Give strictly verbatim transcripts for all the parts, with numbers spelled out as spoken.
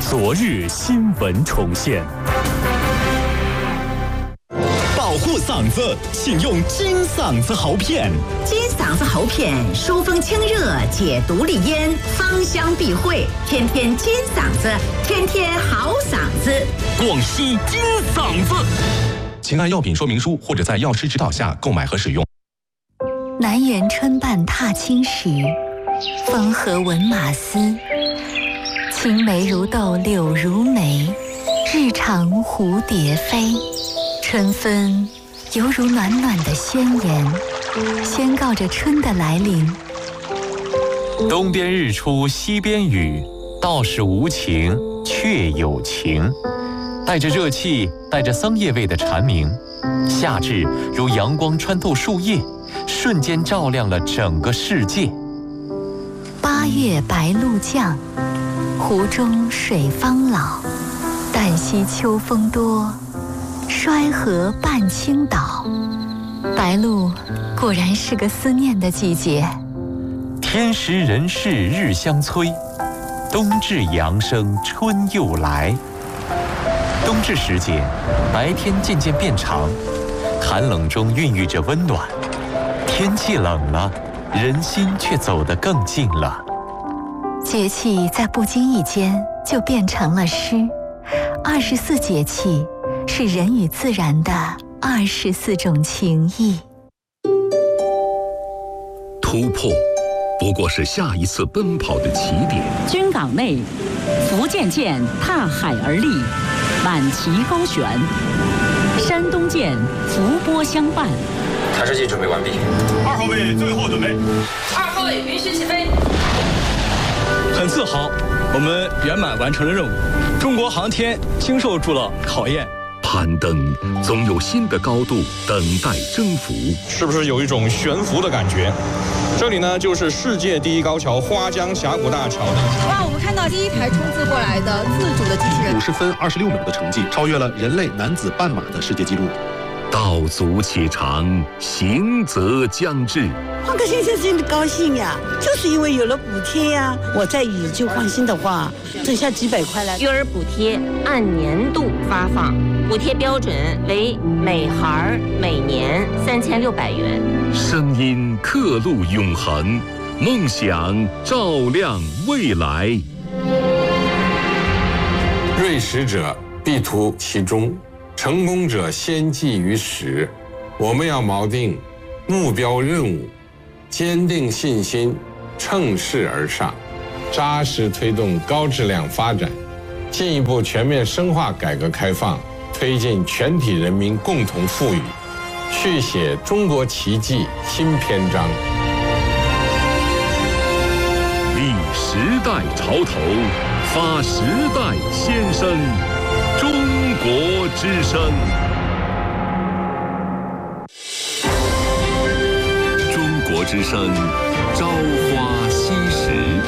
昨日新闻重现。 保护嗓子，请用金嗓子喉片。 金嗓子喉片疏风清热，解毒利咽，芳香避秽，天天金嗓子，天天好嗓子。 广西金嗓子。 请按药品说明书或者在药师指导下购买和使用。 南园春半踏青时，风和闻马嘶。青梅如豆，柳如眉，日长蝴蝶飞。春分犹如暖暖的宣言，宣告着春的来临。 东边日出西边雨，道是无晴却有晴。带着热气，带着桑叶味的蝉鸣，夏至如阳光穿透树叶，瞬间照亮了整个世界。 八月白露降，湖中水方老。旦夕秋风多，衰河半倾倒。白露果然是个思念的季节。 天时人事日相催，冬至阳生春又来。冬至时节，白天渐渐变长，寒冷中孕育着温暖。天气冷了，人心却走得更近了。 节气在不经意间就变成了诗。二十四节气是人与自然的二十四种情谊。 突破不过是下一次奔跑的起点。 军港内，福建舰踏海而立，满旗高悬；山东舰伏波相伴。 查试剂准备完毕。 二号位最后准备。 二号位允许起飞。 很自豪，我们圆满完成了任务。中国航天经受住了考验。 攀登总有新的高度等待征服。 是不是有一种悬浮的感觉？这里呢，就是世界第一高桥花江峡谷大桥的。 哇，我们看到第一台冲刺过来的自主的机器人， 五十分二十六秒的成绩，超越了人类男子半马的世界纪录。 道阻且长，行则将至。 换个新鲜心的高兴呀，就是因为有了补贴呀。我再以旧换新的话，挣下几百块来。 育儿补贴按年度发放，补贴标准为每孩每年三千六百元。 声音刻录永恒，梦想照亮未来。 锐实者必图其中，成功者先记于始。我们要锚定目标任务，坚定信心，乘势而上，扎实推动高质量发展，进一步全面深化改革开放，推进全体人民共同富裕，续写中国奇迹新篇章。 立时代潮头，发时代先声，中国之声。中国之声，朝花夕拾。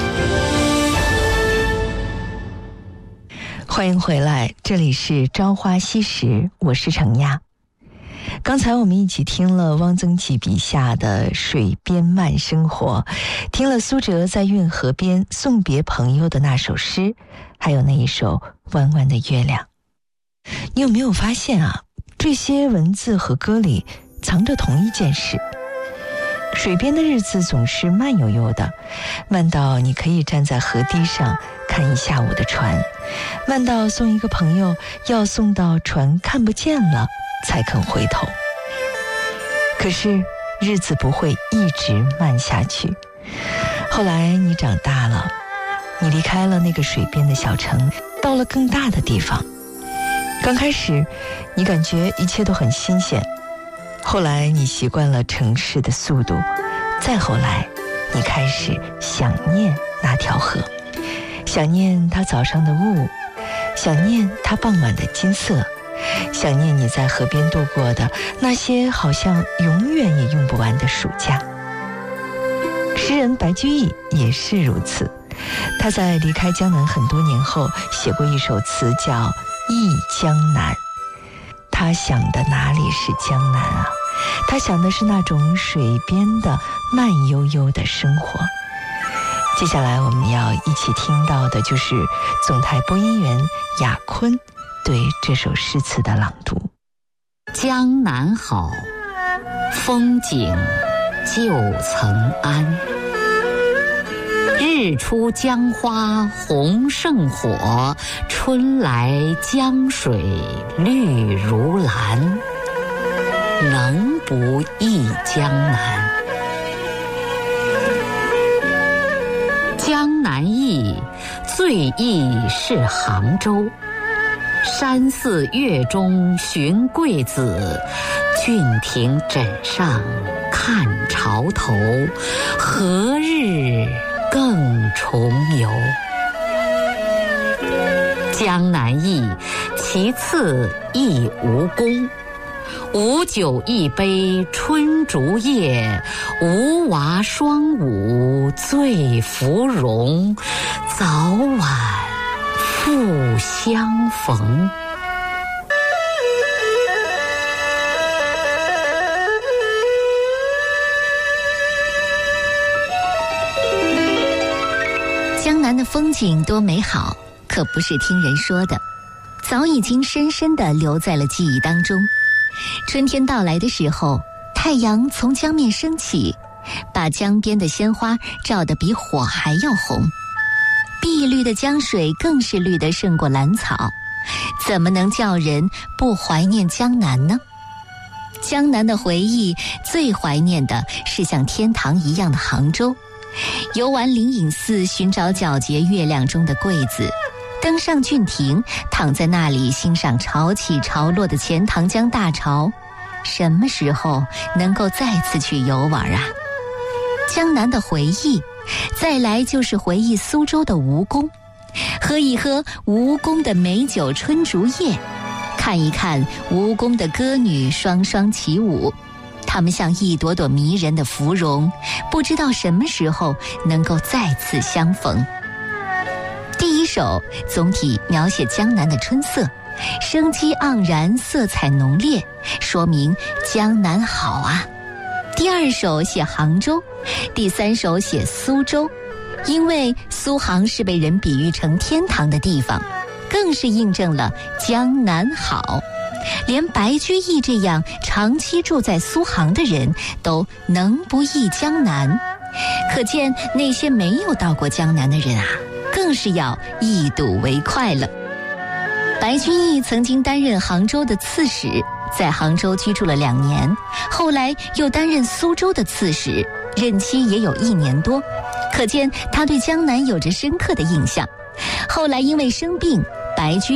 欢迎回来，这里是朝花夕拾，我是程亚。刚才我们一起听了汪曾祺笔下的水边慢生活，听了苏辙在运河边送别朋友的那首诗，还有那一首弯弯的月亮。你有没有发现啊，这些文字和歌里藏着同一件事？水边的日子总是慢悠悠的，慢到你可以站在河堤上看一下午的船，慢到送一个朋友要送到船看不见了才肯回头。可是日子不会一直慢下去。后来你长大了，你离开了那个水边的小城，到了更大的地方。刚开始你感觉一切都很新鲜，后来你习惯了城市的速度，再后来你开始想念那条河，想念它早上的雾，想念它傍晚的金色，想念你在河边度过的那些好像永远也用不完的暑假。诗人白居易也是如此，他在离开江南很多年后写过一首词叫《忆江南》。他想的哪里是江南啊？他想的是那种水边的慢悠悠的生活。 接下来我们要一起听到的就是总台播音员雅坤对这首诗词的朗读。 江南好，风景旧曾谙。日出江花红胜火，春来江水绿如蓝。能不忆江南？江南忆，最忆是杭州。山寺月中寻桂子，郡亭枕上看潮头。何日更重游？江南忆，其次忆吴宫。吴酒一杯春竹叶，吴娃双舞醉芙蓉。早晚复相逢。 江南的风景多美好，可不是听人说的，早已经深深地留在了记忆当中。春天到来的时候，太阳从江面升起，把江边的鲜花照得比火还要红。碧绿的江水更是绿得胜过兰草，怎么能叫人不怀念江南呢？江南的回忆，最怀念的是像天堂一样的杭州。游玩灵隐寺，寻找皎洁月亮中的桂子，登上郡亭，躺在那里欣赏潮起潮落的钱塘江大潮。什么时候能够再次去游玩啊？江南的回忆，再来就是回忆苏州的吴宫，喝一喝吴宫的美酒春竹叶，看一看吴宫的歌女双双起舞。她们像一朵朵迷人的芙蓉，不知道什么时候能够再次相逢。第一首总体描写江南的春色，生机盎然，色彩浓烈，说明江南好啊。第二首写杭州，第三首写苏州，因为苏杭是被人比喻成天堂的地方，更是印证了江南好。连白居易这样长期住在苏杭的人都能不忆江南，可见那些没有到过江南的人啊，更是要一睹为快了。白居易曾经担任杭州的刺史，在杭州居住了两年，后来又担任苏州的刺史，任期也有一年多，可见他对江南有着深刻的印象。后来因为生病，白居